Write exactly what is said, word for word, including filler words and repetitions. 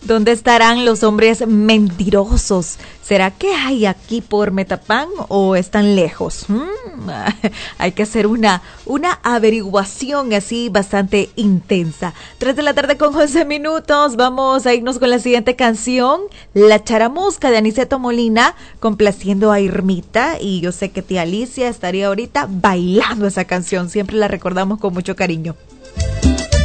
¿Dónde estarán los hombres mentirosos? ¿Será que hay aquí por Metapán o están lejos? Hmm, hay que hacer una, una averiguación así bastante intensa. Tres de la tarde con once minutos. Vamos a irnos con la siguiente canción, La Charamusca de Aniceto Molina, complaciendo a Irmita. Y yo sé que tía Alicia estaría ahorita bailando esa canción. Siempre la recordamos con mucho cariño.